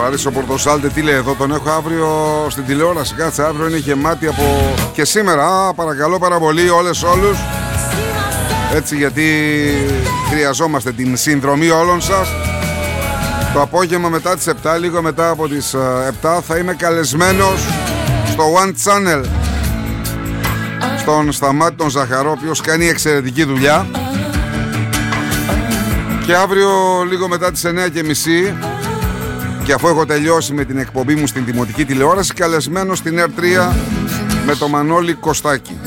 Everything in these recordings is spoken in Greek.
Άρης ο Πορτοσάλτε, τι λέει εδώ, τον έχω αύριο στην τηλεόραση. Κάτσε, αύριο είναι γεμάτη από... Και σήμερα, παρακαλώ πάρα πολύ όλους. Έτσι, γιατί χρειαζόμαστε την συνδρομή όλων σας. Το απόγευμα μετά τις 7, λίγο μετά από τις 7, θα είμαι καλεσμένος στο One Channel, στον Σταμάτη τον Ζαχαρό, ο οποίος κάνει εξαιρετική δουλειά. Και αύριο λίγο μετά τις 9:30, και αφού έχω τελειώσει με την εκπομπή μου στην δημοτική τηλεόραση, καλεσμένος στην R3 με το Μανώλη Κωστάκη.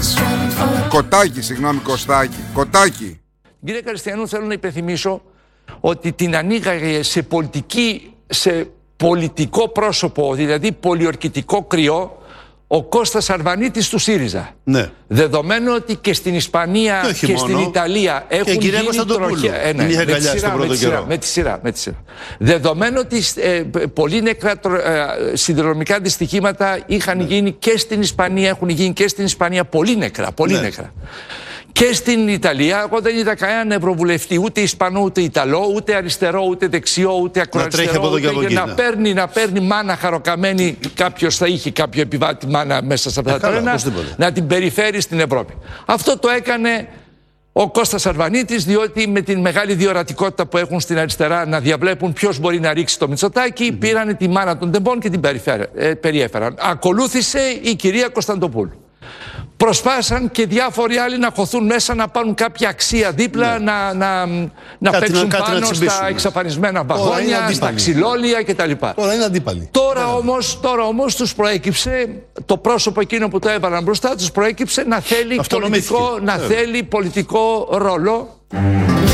Κοτάκη. Κύριε Καριστιανού, θέλω να υπενθυμίσω ότι την ανοίγαγε σε πολιτικό πρόσωπο, δηλαδή πολιορκητικό κρυό, ο Κώστας Αρβανίτης του ΣΥΡΙΖΑ. Ναι. Δεδομένου ότι και στην Ισπανία και στην Ιταλία έχουν γίνει τροχιά. Με τη σειρά. Δεδομένου ότι πολύ νεκρά σιδηροδρομικά δυστυχήματα είχαν γίνει και στην Ισπανία, έχουν γίνει και στην Ισπανία πολύ νεκρά. Και στην Ιταλία, εγώ δεν είδα κανέναν ευρωβουλευτή, ούτε Ισπανό, ούτε Ιταλό, ούτε αριστερό, ούτε δεξιό, ούτε ακροαριστερό. Να παίρνει μάνα χαροκαμένη. Κάποιος θα είχε κάποιο επιβάτη μάνα μέσα σε αυτά τα τρένα, να την περιφέρει στην Ευρώπη. Αυτό το έκανε ο Κώστας Αρβανίτης, διότι με την μεγάλη διορατικότητα που έχουν στην αριστερά να διαβλέπουν ποιος μπορεί να ρίξει το Μητσοτάκη, πήρανε τη μάνα των τεμπών και την περιέφεραν. Ακολούθησε η κυρία Κωνσταντοπούλου. Προσπάσαν και διάφοροι άλλοι να χωθούν μέσα, να πάρουν κάποια αξία δίπλα, να παίξουν πάνω στα εξαφανισμένα βαγόνια, στα ξυλόλια κτλ. Τώρα είναι αντίπαλοι. Τώρα όμως τους προέκυψε, το πρόσωπο εκείνο που το έβαλαν μπροστά τους προέκυψε να θέλει πολιτικό ρόλο.